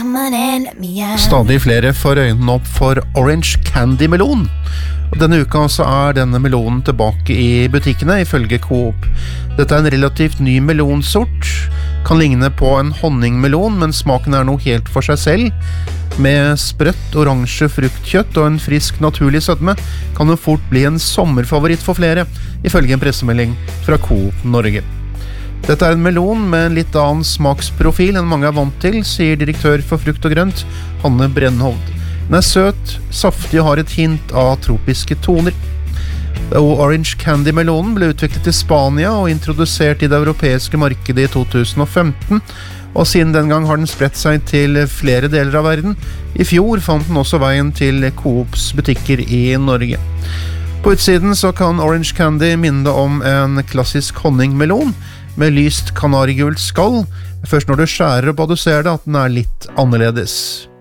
Stadig flere får øynene opp for Orange Candy-melon. Og denne uka så denne melonen tilbake i butikkene, ifølge Coop. Dette en relativt ny melonsort. Kan ligne på en honningmelon, men smaken noe helt for seg selv. Med sprøtt, oransje fruktkjøtt og en frisk, naturlig sødme kan det fort bli en sommerfavoritt for flere, ifølge en pressemelding fra Coop Norge. Dette en melon med en litt annen smaksprofil enn mange vant til, sier direktør for frukt og grønt, Hanne Brennhovd. Den søt, saftig og har et hint av tropiske toner. Orange Candy-melonen ble utviklet i Spania og introdusert i det europeiske markedet i 2015, og siden den gang har den spredt seg til flere deler av verden. I fjor fant den også veien til Coops butikker i Norge. På utsiden så kan Orange Candy minne om en klassisk honningmelon, med lyst kanarigult skall. Først når du skjærer opp og du ser det, at den litt annerledes.